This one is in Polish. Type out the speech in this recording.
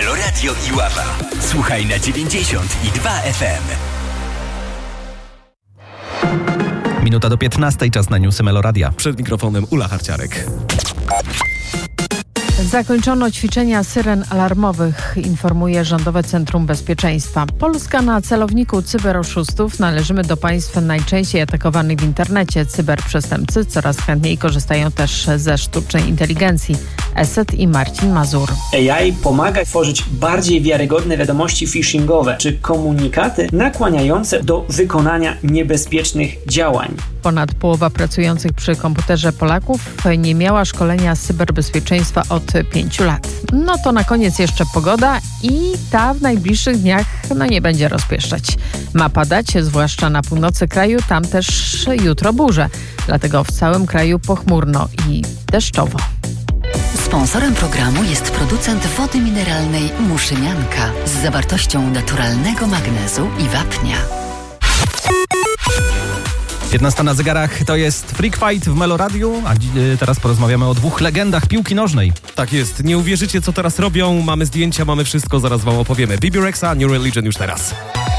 Meloradio Iława. Słuchaj na 92 FM. Minuta do 15, czas na newsy Meloradia. Przed mikrofonem Ula Harciarek. Zakończono ćwiczenia syren alarmowych, informuje Rządowe Centrum Bezpieczeństwa. Polska na celowniku cyberoszustów. Należymy do państw najczęściej atakowanych w internecie. Cyberprzestępcy coraz chętniej korzystają też ze sztucznej inteligencji. Eset i Marcin Mazur. AI pomaga tworzyć bardziej wiarygodne wiadomości phishingowe czy komunikaty nakłaniające do wykonania niebezpiecznych działań. Ponad połowa pracujących przy komputerze Polaków nie miała szkolenia z cyberbezpieczeństwa od 5 lat. No to na koniec jeszcze pogoda i ta w najbliższych dniach nie będzie rozpieszczać. Ma padać, zwłaszcza na północy kraju, tam też jutro burze. Dlatego w całym kraju pochmurno i deszczowo. Sponsorem programu jest producent wody mineralnej Muszymianka z zawartością naturalnego magnezu i wapnia. 15 na zegarach, to jest Freak Fight w Meloradiu, a teraz porozmawiamy o dwóch legendach piłki nożnej. Tak jest, nie uwierzycie co teraz robią, mamy zdjęcia, mamy wszystko, zaraz wam opowiemy. Bebe Rexha, New Religion już teraz.